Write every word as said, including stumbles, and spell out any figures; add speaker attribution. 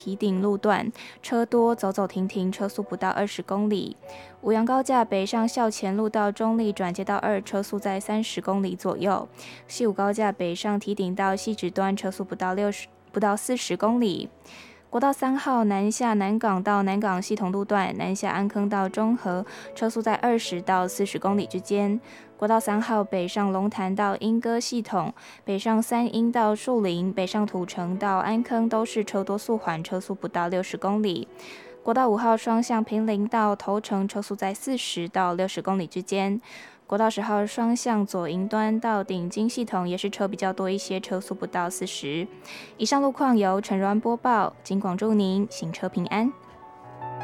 Speaker 1: 堤顶路段车多，走走停停，车速不到二十公里。五杨高架北上校前路到中立转接到二，车速在三十公里左右。西武高架北上堤顶到西直端，车速不到六十不到四十公里。国道三号南下南港到南港系统路段，南下安坑到中和，车速在二十到四十公里之间。国道三号北上龙潭到莺歌系统，北上三莺到树林，北上土城到安坑都是车多速缓，车速不到六十公里。国道五号双向平林到头城，车速在四十到六十公里之间。国道十号双向左营端到顶金系统也是车比较多一些，车速不到四十。以上路况由陈如安播报，金广祝您行车平安。